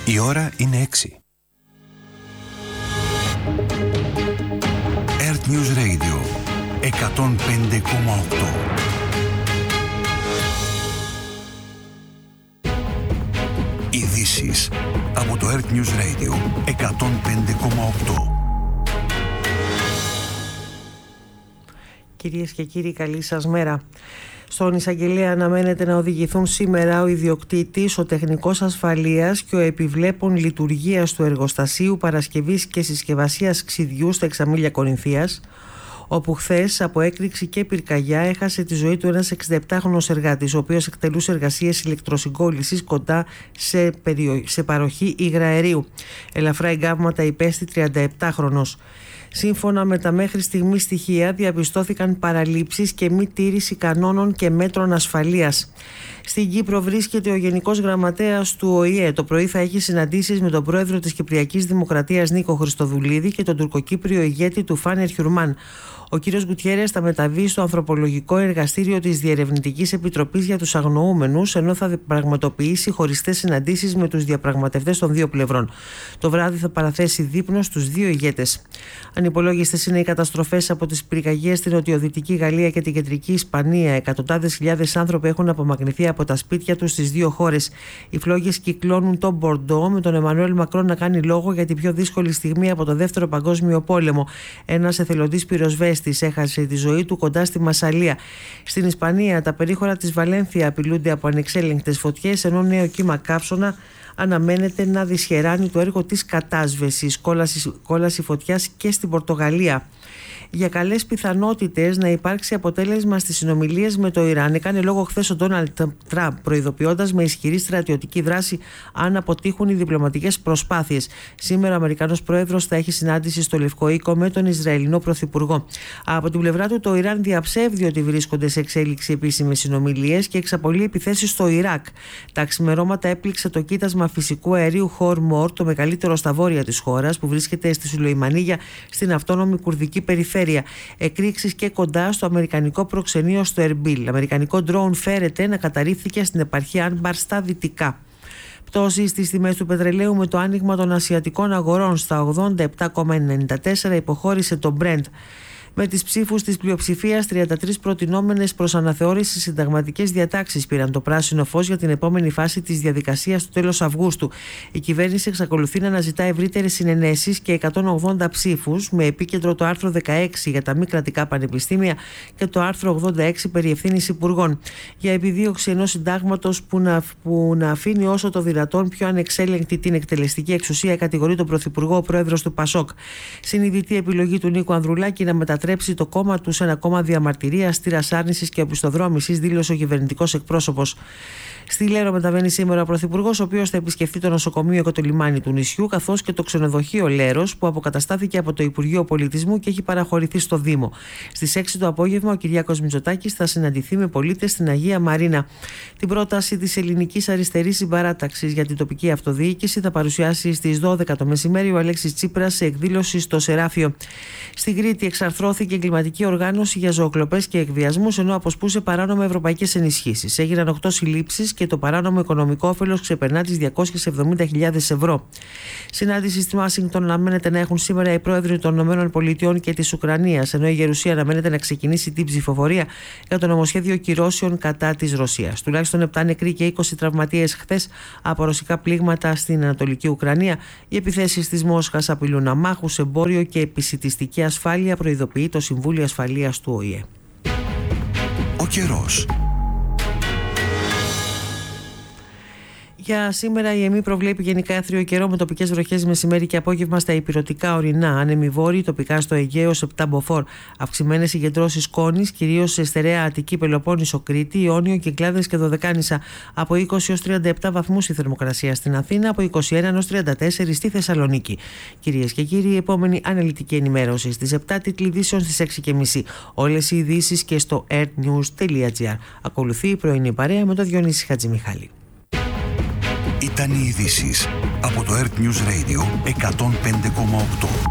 Η ώρα είναι 6. Earth News Radio 105,8. Ειδήσεις από το Earth News Radio 105,8. Κυρίες και κύριοι, καλή σας μέρα. Στον εισαγγελέα αναμένεται να οδηγηθούν σήμερα ο ιδιοκτήτης, ο τεχνικός ασφαλείας και ο επιβλέπων λειτουργίας του εργοστασίου παρασκευής και συσκευασίας ξυδιού στα Εξαμήλια Κορινθίας, όπου χθες από έκρηξη και πυρκαγιά έχασε τη ζωή του ένας 67χρονος εργάτης, ο οποίος εκτελούσε εργασίες ηλεκτροσυγκόλλησης κοντά σε παροχή υγραερίου. Ελαφρά εγκάβματα υπέστη 37χρονος. Σύμφωνα με τα μέχρι στιγμή στοιχεία, διαπιστώθηκαν παραλήψεις και μη τήρηση κανόνων και μέτρων ασφαλείας. Στην Κύπρο βρίσκεται ο Γενικός Γραμματέας του ΟΗΕ. Το πρωί θα έχει συναντήσεις με τον πρόεδρο της Κυπριακής Δημοκρατίας Νίκο Χριστοδουλίδη και τον τουρκοκύπριο ηγέτη του Φάνερ Χιουρμάν. Ο κ. Γκουτιέρες θα μεταβεί στο ανθρωπολογικό εργαστήριο της Διερευνητικής Επιτροπής για τους Αγνοούμενους, ενώ θα πραγματοποιήσει χωριστές συναντήσεις με τους διαπραγματευτές των δύο πλευρών. Το βράδυ θα παραθέσει δείπνο στους δύο ηγέτες. Ανυπολόγιστες είναι οι καταστροφές από τις πυρκαγιές στην νοτιοδυτική Γαλλία και την κεντρική Ισπανία. Εκατοντάδες χιλιάδες άνθρωποι έχουν απομακρυνθεί από τα σπίτια τους στις δύο χώρες. Οι φλόγες κυκλώνουν τον Μπορντό, με τον Εμμανουέλ Μακρόν να κάνει λόγο για την πιο δύσκολη στιγμή από το Δεύτερο Παγκόσμιο Πόλεμο. Ένας εθελοντής πυροσβέστης έχασε τη ζωή του κοντά στη Μασσαλία. Στην Ισπανία, τα περίχωρα της Βαλένθια απειλούνται από ανεξέλεγκτες φωτιές, ενώ νέο κύμα καύσωνα αναμένεται να δυσχεράνει το έργο της κατάσβεσης, κόλαση φωτιάς και στην Πορτογαλία. Για καλές πιθανότητες να υπάρξει αποτέλεσμα στις συνομιλίες με το Ιράν έκανε λόγο χθες ο Ντόναλντ Τραμπ, προειδοποιώντας με ισχυρή στρατιωτική δράση αν αποτύχουν οι διπλωματικές προσπάθειες. Σήμερα ο Αμερικανός Πρόεδρος θα έχει συνάντηση στο Λευκό Οίκο με τον Ισραηλινό Πρωθυπουργό. Από την πλευρά του, το Ιράν διαψεύδει ότι βρίσκονται σε εξέλιξη επίσημες συνομιλίες και εξαπολύει επιθέσεις στο Ιράκ. Τα ξημερώματα έπληξε το κοίτασμα φυσικού αερίου Χορμόρ, το μεγαλύτερο στα βόρεια της χώρας, που βρίσκεται στη Σουλεϊμανίγια, στην αυτόνομη κουρδική περιφέρεια. Εκρήξεις και κοντά στο αμερικανικό προξενείο στο Ερμπίλ. Αμερικανικό ντρόουν φέρεται να καταρρίφθηκε στην επαρχία Άνμπαρ στα δυτικά. Πτώση στις τιμές του πετρελαίου με το άνοιγμα των ασιατικών αγορών στα 87,94 υποχώρησε το Brent. Με τις ψήφους της πλειοψηφίας, 33 προτινόμενες προς αναθεώρηση συνταγματικές διατάξεις πήραν το πράσινο φως για την επόμενη φάση της διαδικασίας του τέλος Αυγούστου. Η κυβέρνηση εξακολουθεί να αναζητά ευρύτερες συνενέσεις και 180 ψήφους, με επίκεντρο το άρθρο 16 για τα μη κρατικά πανεπιστήμια και το άρθρο 86 περί ευθύνης υπουργών, για επιδίωξη ενός συντάγματος που να αφήνει όσο το δυνατόν πιο ανεξέλεγκτη την εκτελεστική εξουσία, κατηγορεί τον Πρωθυπουργό ο πρόεδρος του ΠΑΣΟΚ. Συνειδητή επιλογή του Νίκου Ανδρουλάκη να μετατρέψει το κόμμα του σε ένα κόμμα διαμαρτυρίας, στήρας άρνησης και οπισθοδρόμησης, δήλωσε ο κυβερνητικός εκπρόσωπος. Στη Λέρο μεταβαίνει σήμερα ο Πρωθυπουργός, ο οποίος θα επισκεφθεί το νοσοκομείο και το λιμάνι του νησιού, καθώς και το ξενοδοχείο Λέρος, που αποκαταστάθηκε από το Υπουργείο Πολιτισμού και έχει παραχωρηθεί στο Δήμο. Στις 6 το απόγευμα, ο Κυριάκος Μητσοτάκης θα συναντηθεί με πολίτες στην Αγία Μαρίνα. Την πρόταση της Ελληνικής Αριστερής Συμπαράταξης για την τοπική αυτοδιοίκηση θα παρουσιάσει στις 12 το μεσημέρι ο Αλέξης Τσίπρας σε εκδήλωση στο Σεράφιο. Στην Κρήτη εξαρθρώθηκε εγκληματική οργάνωση για ζωοκλοπές και εκβιασμούς, ενώ αποσπούσε παράνομα ευρωπαϊκές ενισχύσεις. Έγιναν 8 συλλήψεις και το παράνομο οικονομικό όφελος ξεπερνά τις 270.000 ευρώ. Συνάντηση στη Ουάσιγκτον αναμένεται να έχουν σήμερα οι πρόεδροι των ΗΠΑ και της Ουκρανίας, ενώ η Γερουσία αναμένεται να ξεκινήσει την ψηφοφορία για το νομοσχέδιο κυρώσεων κατά της Ρωσίας. Τουλάχιστον 7 νεκροί και 20 τραυματίες χθες από ρωσικά πλήγματα στην Ανατολική Ουκρανία. Οι επιθέσεις της Μόσχας απειλούν αμάχους, εμπόριο και επισιτιστική ασφάλεια, προειδοποιεί το Συμβούλιο Ασφαλείας του ΟΗΕ. Ο καιρός. Για σήμερα η ΕΜΗ προβλέπει γενικά άθριο καιρό με τοπικές βροχές μεσημέρι και απόγευμα στα ηπειρωτικά ορεινά. Άνεμοι βόρειοι, τοπικά στο Αιγαίο, σε 7 μποφόρ. Αυξημένες συγκεντρώσεις σκόνης, κυρίως σε στερεά Αττική, Πελοπόννησο, Κρήτη, Ιόνιο, Κυκλάδες και Δωδεκάνησα. Από 20 έως 37 βαθμούς η θερμοκρασία στην Αθήνα, από 21 έως 34 στη Θεσσαλονίκη. Κυρίες και κύριοι, η επόμενη αναλυτική ενημέρωση στις 7, τίτλοι ειδήσεων στις 6:30. Όλες οι ειδήσεις και στο earthnews.gr. Ακολουθεί η πρωινή παρέα με τον Διονύση Χατζημιχάλη. Ήταν οι ειδήσεις από το Earth News Radio 105,8.